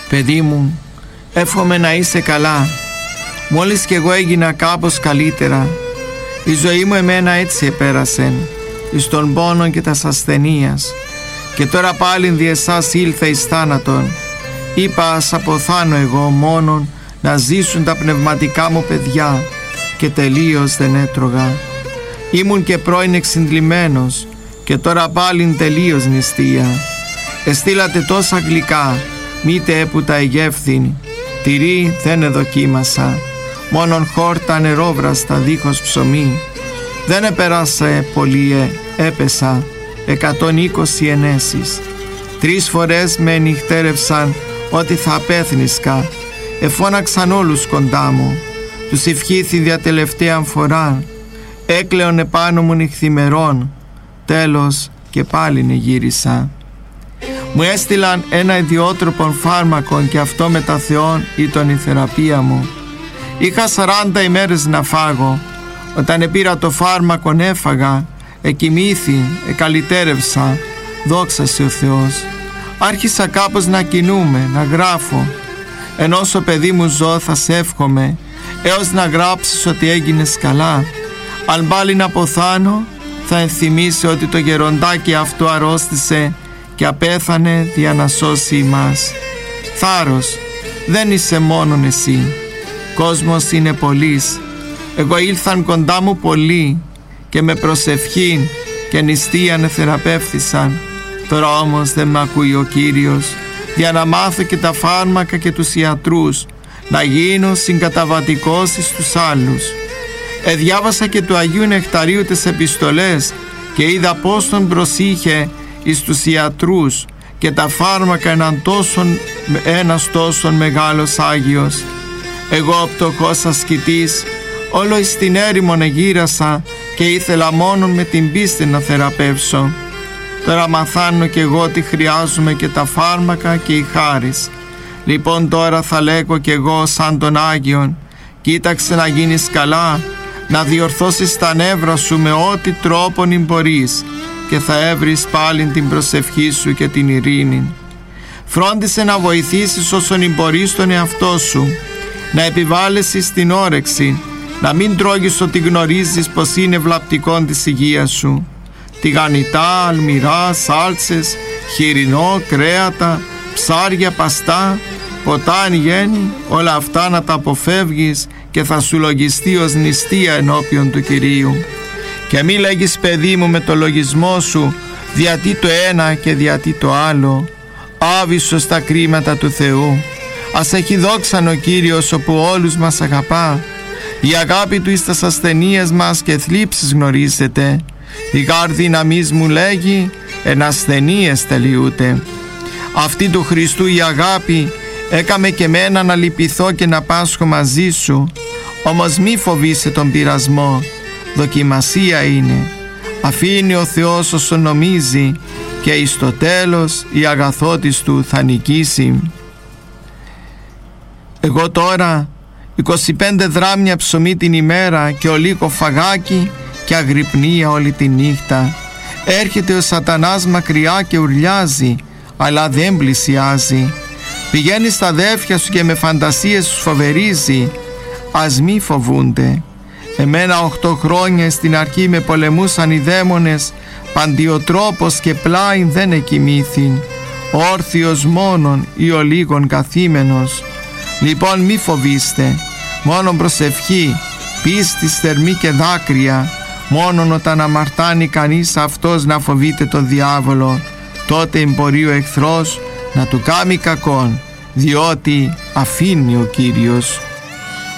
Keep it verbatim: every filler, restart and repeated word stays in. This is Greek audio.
Παιδί μου, εύχομαι να είσαι καλά. Μόλις κι εγώ έγινα κάπως καλύτερα. Η ζωή μου εμένα έτσι επέρασε, εις τον πόνο και τας ασθενείας. Και τώρα πάλι δι' εσάς ήλθα εις θάνατον. Είπα ας αποθάνω εγώ μόνον να ζήσουν τα πνευματικά μου παιδιά, και τελείως δεν έτρωγα. Ήμουν και πρώην εξυντλημένος, και τώρα πάλιν τελείως νηστεία. Εστήλατε τόσα γλυκά, μήτε έπου τα εγεύθην. Τυρί δεν εδοκίμασα, μόνον χόρτα νερόβραστα δίχως ψωμί. Δεν επέρασα πολύ, ε, έπεσα εκατόν είκοσι ενέσεις. Τρεις φορές με νυχτέρευσαν ότι θα απέθνισκα. Εφώναξαν όλους κοντά μου. Τους ευχήθη δια τελευταία φορά. Έκλαιον επάνω μου νυχθημερών. Τέλος και πάλιν εγύρισα. Μου έστειλαν ένα ιδιότροπον φάρμακον, και αυτό με τα Θεόν ήταν η θεραπεία μου. Είχα σαράντα ημέρες να φάγω. Όταν επήρα το φάρμακον έφαγα, εκοιμήθη, εκαλυτέρευσα, δόξα σε ο Θεός. Άρχισα κάπως να κινούμαι, να γράφω. Ενώ όσο παιδί μου ζω θα σε εύχομαι, έως να γράψεις ότι έγινες καλά. Αν πάλι να ποθάνω, θα ενθυμίσει ότι το γεροντάκι αυτό αρρώστησε και απέθανε για να σώσει εμάς. Θάρρος, δεν είσαι μόνον εσύ. Κόσμος είναι πολλής. Εγώ ήλθαν κοντά μου πολλοί και με προσευχήν και νηστείαν εθεραπεύθησαν. Τώρα όμως δεν με ακούει ο Κύριος, για να μάθω και τα φάρμακα και τους ιατρούς, να γίνω συγκαταβατικός εις τους άλλους. Εδιάβασα και του Αγίου Νεκταρίου τις επιστολές και είδα πώς τον προσήχε εις τους ιατρούς και τα φάρμακα έναν τόσον, ένας τόσον μεγάλος Άγιος. Εγώ πτωχός ασκητής, όλο εις την έρημον εγύρασα και ήθελα μόνον με την πίστη να θεραπεύσω. Τώρα μαθάνω κι εγώ ότι χρειάζομαι και τα φάρμακα και η χάρις. Λοιπόν τώρα θα λέγω κι εγώ σαν τον Άγιον, κοίταξε να γίνεις καλά, να διορθώσεις τα νεύρα σου με ό,τι τρόπον μπορείς, και θα έβρεις πάλιν την προσευχή σου και την ειρήνη. Φρόντισε να βοηθήσεις όσον μπορείς τον εαυτό σου, να επιβάλλεσαι στην όρεξη, να μην τρώγεις ότι γνωρίζεις πως είναι βλαπτικόν της υγείας σου. Τηγανιτά, αλμυρά, σάλτσες, χοιρινό, κρέατα, ψάρια, παστά, ποτά εν γέννη, όλα αυτά να τα αποφεύγεις και θα σου λογιστεί ως νηστεία ενώπιον του Κυρίου. Και μη λέγεις παιδί μου με το λογισμό σου διατί το ένα και διατί το άλλο. Άβυσσος τα κρίματα του Θεού. Ας έχει δόξαν ο Κύριος όπου όλους μας αγαπά. Η αγάπη του εις τας ασθενείες μας και θλίψεις γνωρίζετε. Η γάρ δύναμις μου λέγει εν ασθενείες τελειούται. Αυτή του Χριστού η αγάπη έκαμε και μένα να λυπηθώ και να πάσχω μαζί σου. Όμως μη φοβάσαι τον πειρασμό, δοκιμασία είναι. Αφήνει ο Θεός όσο νομίζει και εις το τέλος η αγαθότης του θα νικήσει. Εγώ τώρα είκοσι πέντε δράμια ψωμί την ημέρα και ολίκο φαγάκι και αγρυπνία όλη τη νύχτα. Έρχεται ο σατανάς μακριά και ουρλιάζει, αλλά δεν πλησιάζει. Πηγαίνει στα αδέρφια σου και με φαντασίες τους φοβερίζει. Ας μη φοβούνται. Εμένα οχτώ χρόνια στην αρχή με πολεμούσαν οι δαίμονες, παντιοτρόπος και πλάι δεν εκοιμήθην, όρθιος μόνον ή ο λίγον καθήμενος. Λοιπόν μη φοβήστε, μόνον προσευχή, πίστη, θερμή και δάκρυα. Μόνον όταν αμαρτάνει κανείς αυτός να φοβείται τον διάβολο, τότε μπορεί ο εχθρός να του κάνει κακόν, διότι αφήνει ο Κύριος.